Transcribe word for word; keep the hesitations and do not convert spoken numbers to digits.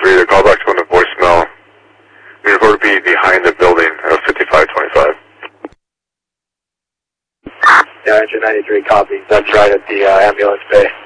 three, the callback's going to voicemail. You're going to be behind the building at fifty-five twenty-five. Yeah, engine ninety-three, copy. That's right at the uh, ambulance bay.